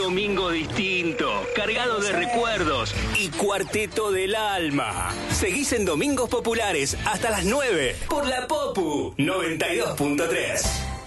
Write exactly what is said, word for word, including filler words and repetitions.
domingo distinto, cargado de recuerdos y cuarteto del alma. Seguís en Domingos Populares hasta las nueve por la Popu noventa y dos punto tres.